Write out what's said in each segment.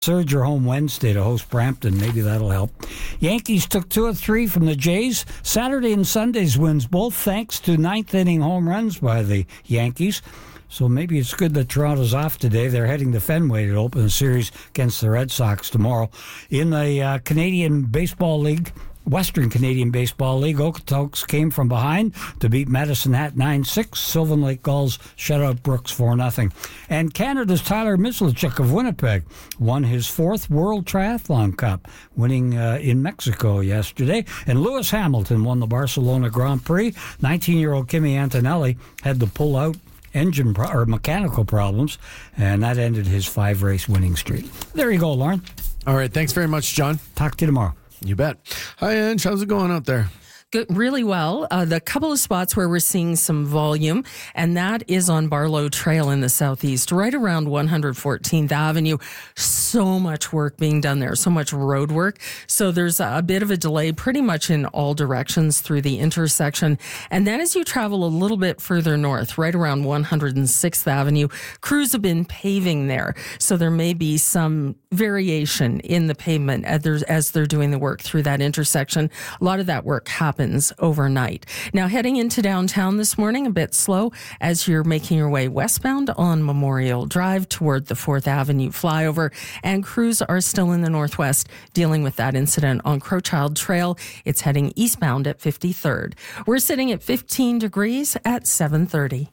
Surge are home Wednesday to host Brampton. Maybe that'll help. Yankees took 2 of 3 from the Jays. Saturday and Sunday's wins, both thanks to ninth-inning home runs by the Yankees. So maybe it's good that Toronto's off today. They're heading to Fenway to open the series against the Red Sox tomorrow. In the Canadian Baseball League, Western Canadian Baseball League, Okotoks came from behind to beat Medicine Hat 9-6. Sylvan Lake Gulls shut out Brooks 4-0. And Canada's Tyler Mislechuk of Winnipeg won his 4th World Triathlon Cup, winning in Mexico yesterday. And Lewis Hamilton won the Barcelona Grand Prix. 19-year-old Kimi Antonelli had to pull out mechanical problems, and that ended his 5-race winning streak. There you go, Lauren. All right, thanks very much, John. Talk to you tomorrow. You bet. Hi, Ange. How's it going out there? Good, really well. The couple of spots where we're seeing some volume, and that is on Barlow Trail in the southeast, right around 114th Avenue. So much work being done there, so much road work. So there's a bit of a delay pretty much in all directions through the intersection. And then as you travel a little bit further north, right around 106th Avenue, crews have been paving there. So there may be some variation in the pavement as they're doing the work through that intersection. A lot of that work happens overnight. Now, heading into downtown this morning, a bit slow as you're making your way westbound on Memorial Drive toward the 4th Avenue flyover, and crews are still in the northwest dealing with that incident on Crowchild Trail. It's heading eastbound at 53rd. We're sitting at 15 degrees at 7:30.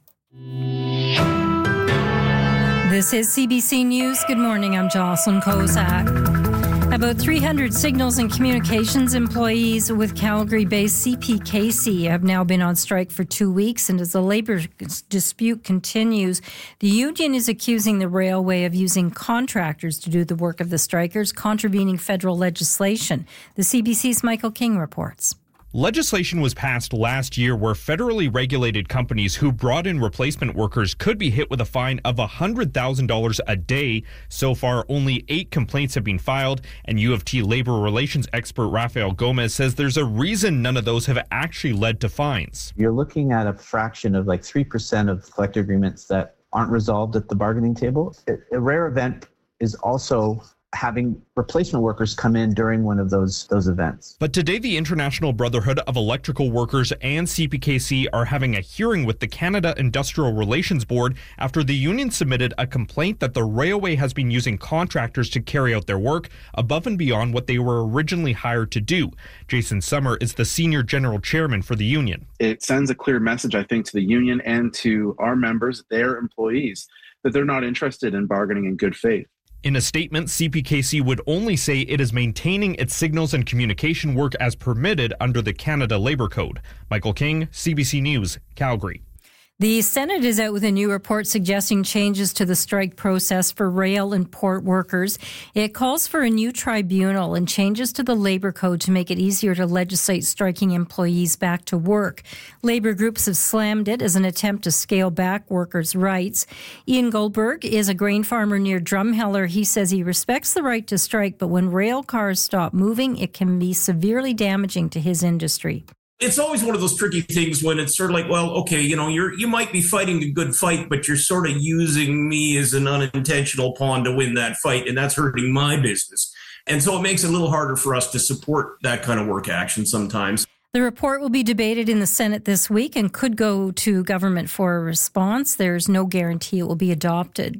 This is CBC News. Good morning. I'm Jocelyn Kozak. About 300 signals and communications employees with Calgary-based CPKC have now been on strike for 2 weeks, and as the labour dispute continues, the union is accusing the railway of using contractors to do the work of the strikers, contravening federal legislation. The CBC's Michael King reports. Legislation was passed last year where federally regulated companies who brought in replacement workers could be hit with a fine of $100,000 a day. So far, only 8 complaints have been filed, and U of T labor relations expert Rafael Gomez says there's a reason none of those have actually led to fines. You're looking at a fraction of like 3% of collective agreements that aren't resolved at the bargaining table. A rare event is also having replacement workers come in during one of those events. But today, the International Brotherhood of Electrical Workers and CPKC are having a hearing with the Canada Industrial Relations Board after the union submitted a complaint that the railway has been using contractors to carry out their work above and beyond what they were originally hired to do. Jason Summer is the senior general chairman for the union. It sends a clear message, I think, to the union and to our members, their employees, that they're not interested in bargaining in good faith. In a statement, CPKC would only say it is maintaining its signals and communication work as permitted under the Canada Labour Code. Michael King, CBC News, Calgary. The Senate is out with a new report suggesting changes to the strike process for rail and port workers. It calls for a new tribunal and changes to the Labour Code to make it easier to legislate striking employees back to work. Labour groups have slammed it as an attempt to scale back workers' rights. Ian Goldberg is a grain farmer near Drumheller. He says he respects the right to strike, but when rail cars stop moving, it can be severely damaging to his industry. It's always one of those tricky things when it's sort of like, well, okay, you might be fighting a good fight, but you're sort of using me as an unintentional pawn to win that fight, and that's hurting my business. And so it makes it a little harder for us to support that kind of work action sometimes. The report will be debated in the Senate this week and could go to government for a response. There's no guarantee it will be adopted.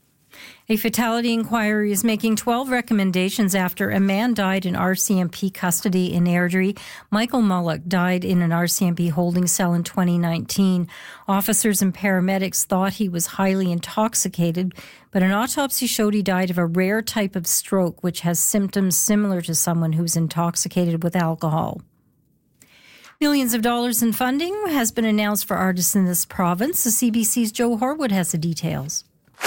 A fatality inquiry is making 12 recommendations after a man died in RCMP custody in Airdrie. Michael Mullock died in an RCMP holding cell in 2019. Officers and paramedics thought he was highly intoxicated, but an autopsy showed he died of a rare type of stroke, which has symptoms similar to someone who's intoxicated with alcohol. Millions of dollars in funding has been announced for artists in this province. The CBC's Joe Horwood has the details.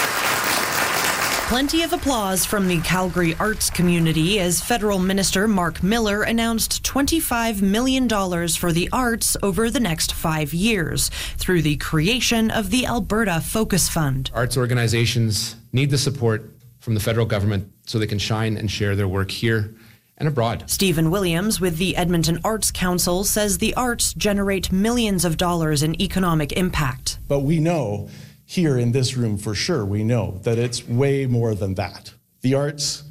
Plenty of applause from the Calgary arts community as Federal Minister Mark Miller announced $25 million for the arts over the next 5 years through the creation of the Alberta Focus Fund. Arts organizations need the support from the federal government so they can shine and share their work here and abroad. Stephen Williams with the Edmonton Arts Council says the arts generate millions of dollars in economic impact. But we know here in this room for sure, we know that it's way more than that. The arts